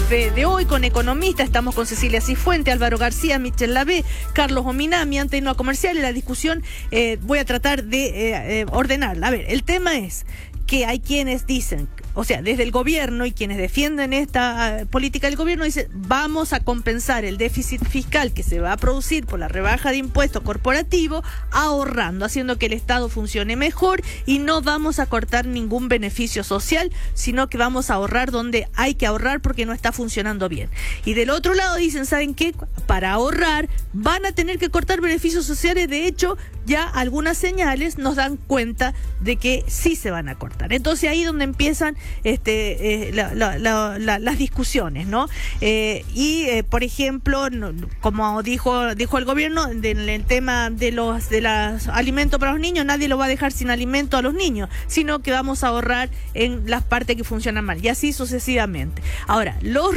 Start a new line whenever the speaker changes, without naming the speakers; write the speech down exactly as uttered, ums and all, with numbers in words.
de, de hoy con economistas. Estamos con Cecilia Cifuente, Álvaro García, Michel Lavé, Carlos Ominami, ante No Comercial. Y la discusión eh, voy a tratar de eh, eh, ordenarla. A ver, el tema es que hay quienes dicen, o sea, desde el gobierno y quienes defienden esta uh, política del gobierno, dicen, vamos a compensar el déficit fiscal que se va a producir por la rebaja de impuestos corporativo, ahorrando, haciendo que el Estado funcione mejor y no vamos a cortar ningún beneficio social, sino que vamos a ahorrar donde hay que ahorrar porque no está funcionando bien. Y del otro lado dicen, ¿saben qué? Para ahorrar van a tener que cortar beneficios sociales. De hecho, ya algunas señales nos dan cuenta de que sí se van a cortar. Entonces ahí es donde empiezan este eh, la, la, la, la, las discusiones, ¿no? Eh, y eh, por ejemplo, no, como dijo dijo el gobierno, del el tema de los de los alimentos para los niños, nadie lo va a dejar sin alimento a los niños, sino que vamos a ahorrar en las partes que funcionan mal, y así sucesivamente. Ahora, los